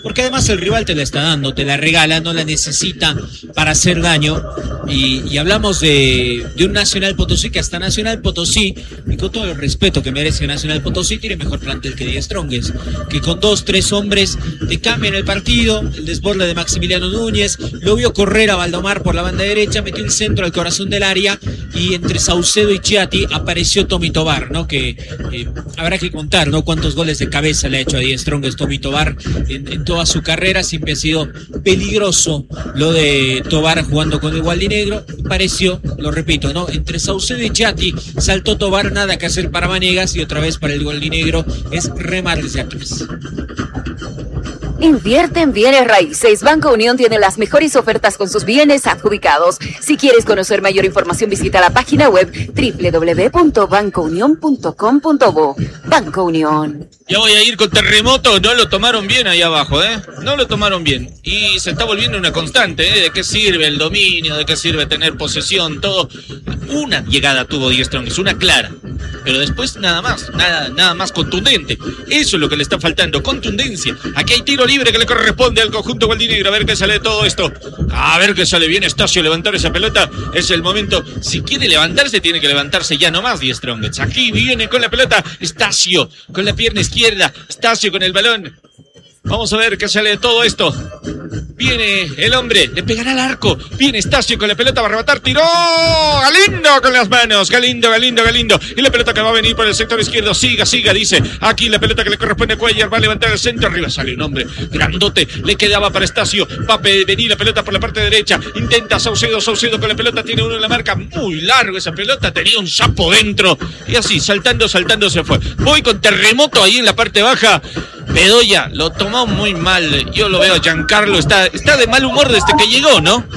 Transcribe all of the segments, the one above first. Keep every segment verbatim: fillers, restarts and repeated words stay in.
porque además el rival te la está dando, te la regala, no la necesita para hacer daño. Y, y hablamos de, de un Nacional Potosí que hasta Nacional Potosí, y con todo el respeto que merece Nacional Potosí, tiene mejor plantel que Die Strongest, que con dos, tres hombres te cambian el partido. El desborde de Maximiliano Núñez, lo vio correr a Valdomar por la banda derecha, metió el centro al corazón del área, y entre Saucedo y Chiatti apareció Tommy Tobar, ¿no? Que eh, habrá que contar, ¿no? Cuántos goles de cabeza le ha hecho a Die Strongest Tommy Tobar en, en toda su carrera. Siempre ha sido peligroso lo de Tobar jugando con el Gualdinegro. Pareció, lo repito, ¿no? Entre Saucedo y Chiatti saltó Tobar, nada que hacer para Vanegas, y otra vez para el Gualdinegro es remar desde atrás. Invierte en bienes raíces. Banco Unión tiene las mejores ofertas con sus bienes adjudicados. Si quieres conocer mayor información, visita la página web doble u doble u doble u punto banco unión punto com punto bo. Banco Unión. Ya voy a ir con Terremoto. No lo tomaron bien ahí abajo, ¿eh? No lo tomaron bien. Y se está volviendo una constante, ¿eh? ¿De qué sirve el dominio? ¿De qué sirve tener posesión? Todo. Una llegada tuvo Die Strongest, una clara. Pero después nada más, nada, nada más contundente. Eso es lo que le está faltando, contundencia. Aquí hay tiro libre que le corresponde al conjunto gualdinegro. A ver qué sale de todo esto. A ver qué sale bien Estacio, levantar esa pelota. Es el momento. Si quiere levantarse, tiene que levantarse ya nomás Die Strongest. Aquí viene con la pelota Estacio, con la pierna izquierda. Estacio con el balón. Vamos a ver qué sale de todo esto. Viene el hombre, le pegará al arco. Viene Estacio con la pelota, va a arrebatar, tiró. Galindo con las manos, Galindo, Galindo, Galindo. Y la pelota que va a venir por el sector izquierdo. Siga, siga, dice. Aquí la pelota que le corresponde a Cuellar, va a levantar el centro. Arriba sale un hombre grandote, le quedaba para Estacio. Va a venir la pelota por la parte derecha. Intenta Saucedo, Saucedo con la pelota. Tiene uno en la marca, muy largo esa pelota. Tenía un sapo dentro. Y así, saltando, saltando se fue. Voy con Terremoto ahí en la parte baja. Bedoya lo tomó muy mal. Yo lo veo a Giancarlo, está, está de mal humor desde que llegó, ¿no?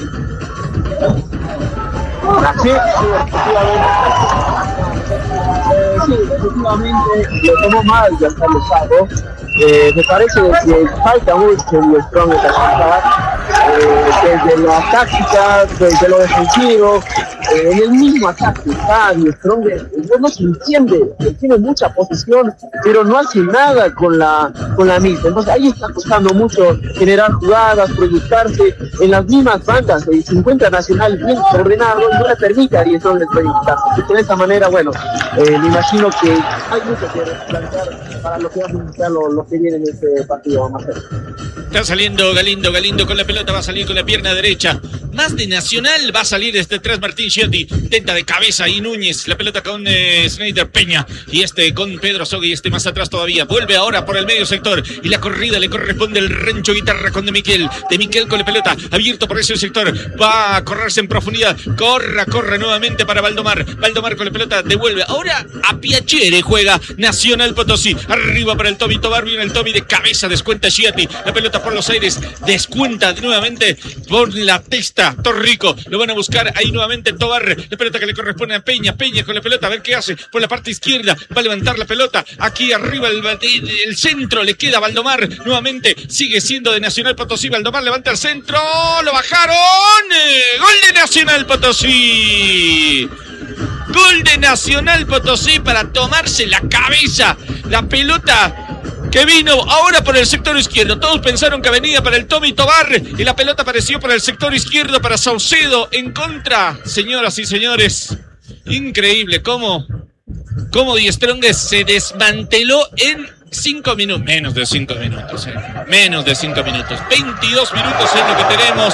Sí, sí, efectivamente. Eh, sí, efectivamente lo tomó mal Giancarlo Sago. Eh, me parece que falta mucho Die Strongest avanzar, eh, desde la táctica, desde lo defensivo, eh, en el mismo ataque está Die Strongest. No se entiende, tiene mucha posesión, pero no hace nada con la con la misma. Entonces ahí está costando mucho generar jugadas, proyectarse en las mismas bandas. Y se encuentra Nacional bien ordenado y no le permite a Die Strongest proyectarse. Y de esa manera, bueno, eh, me imagino que hay mucho que plantear para lo que va a significar lo, lo que viene en este partido. Vamos a ver. Está saliendo Galindo, Galindo con la pelota, va a salir con la pierna derecha. Más de Nacional, va a salir desde atrás Martín Chiatti. Intenta de cabeza y Núñez, la pelota con eh, Snyder Peña. Y este con Pedro Soga y este más atrás todavía. Vuelve ahora por el medio sector. Y la corrida le corresponde el Rencho Guitarra con De Miquel. De Miquel con la pelota, abierto por ese sector. Va a correrse en profundidad. Corra, corra nuevamente para Valdomar. Valdomar con la pelota, devuelve. Ahora a Piacere juega Nacional Potosí. Arriba para el Tommy Tobar, viene el Tommy de cabeza, descuenta Chiatti. La pelota por los aires, descuenta nuevamente por la testa. Torrico, lo van a buscar ahí nuevamente Tobar. La pelota que le corresponde a Peña. Peña con la pelota, a ver qué hace. Por la parte izquierda, va a levantar la pelota. Aquí arriba el, el centro, le queda a Valdomar. Nuevamente, sigue siendo de Nacional Potosí. Valdomar levanta el centro, lo bajaron. Gol de Nacional Potosí. Gol de Nacional Potosí para tomarse la cabeza. La pelota que vino ahora por el sector izquierdo. Todos pensaron que venía para el Tommy Tobar y la pelota apareció por el sector izquierdo para Saucedo en contra. Señoras y señores, increíble cómo, cómo Die Strongest se desmanteló en cinco minutos, menos de cinco minutos, eh. menos de cinco minutos, veintidós minutos es lo que tenemos.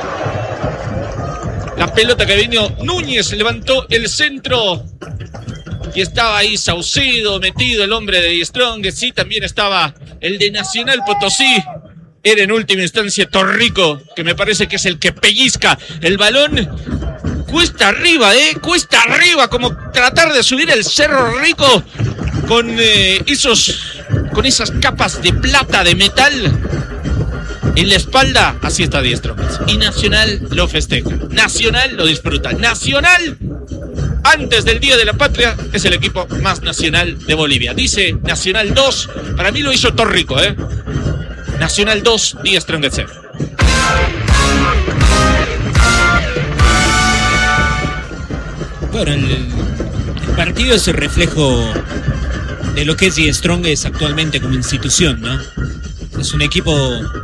La pelota que vino, Núñez levantó el centro. Y estaba ahí Saucedo metido, el hombre de Die Strongest. Sí, también estaba el de Nacional Potosí. Era en última instancia Torrico, que me parece que es el que pellizca el balón. Cuesta arriba, ¿eh? Cuesta arriba, como tratar de subir el Cerro Rico con, eh, esos, con esas capas de plata, de metal en la espalda. Así está Die Strongest. Y Nacional lo festeja. Nacional lo disfruta. Nacional, antes del Día de la Patria, es el equipo más nacional de Bolivia. Dice Nacional dos, para mí lo hizo Torrico, ¿eh? Nacional dos, Die Strongest cero. Bueno, el, el partido es el reflejo de lo que es Die Strongest actualmente como institución, ¿no? Es un equipo